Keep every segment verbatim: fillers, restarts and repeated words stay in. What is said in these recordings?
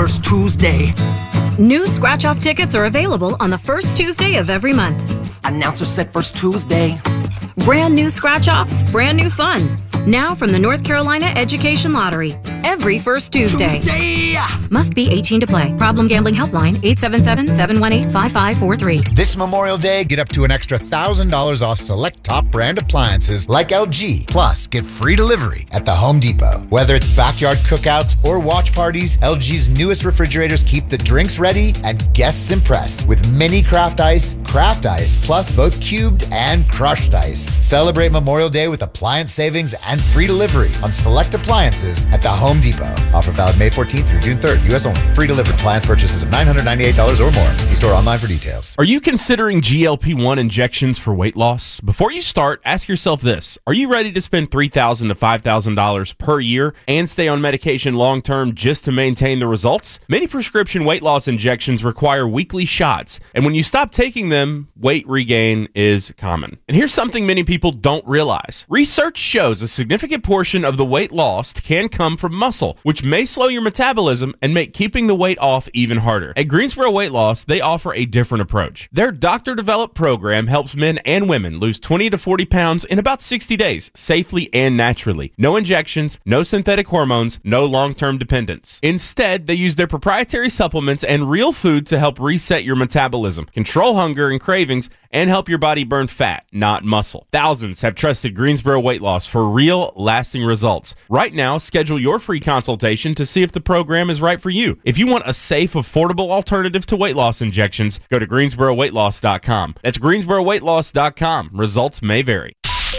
first Tuesday. New scratch-off tickets are available on the first Tuesday of every month. Announcer said first Tuesday. Brand new scratch-offs, brand new fun. Now from the North Carolina Education Lottery. Every first Tuesday. Tuesday! Must be eighteen to play. Problem Gambling Helpline, eight seven seven, seven one eight, five five four three. This Memorial Day, get up to an extra one thousand dollars off select top brand appliances like L G. Plus, get free delivery at the Home Depot. Whether it's backyard cookouts or watch parties, L G's newest refrigerators keep the drinks ready and guests impressed with mini craft ice, craft ice, plus both cubed and crushed ice. Celebrate Memorial Day with appliance savings and free delivery on select appliances at the Home Depot. Offer valid May fourteenth through June third, U S only. Free delivery appliance purchases of nine hundred ninety-eight dollars or more. See store online for details. Are you considering G L P one injections for weight loss? Before you start, ask yourself this. Are you ready to spend three thousand dollars to five thousand dollars per year and stay on medication long-term just to maintain the results? Many prescription weight loss injections require weekly shots, and when you stop taking them, weight regain is common. And here's something many people don't realize. Research shows a significant portion of the weight lost can come from muscle, which may slow your metabolism and make keeping the weight off even harder. At Greensboro Weight Loss, they offer a different approach. Their doctor-developed program helps men and women lose twenty to forty pounds in about sixty days, safely and naturally. No injections, no synthetic hormones, no long-term dependence. Instead, they use their proprietary supplements and real food to help reset your metabolism, control hunger and cravings, and help your body burn fat, not muscle. Thousands have trusted Greensboro Weight Loss for real, lasting results. Right now, schedule your free consultation to see if the program is right for you. If you want a safe, affordable alternative to weight loss injections, go to greensboro weight loss dot com. That's greensboro weight loss dot com. Results may vary.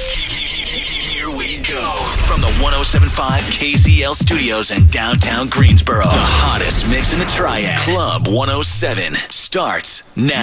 Here we go. From the one oh seven point five K Z L studios in downtown Greensboro, the hottest mix in the Triad. Club one oh seven starts now.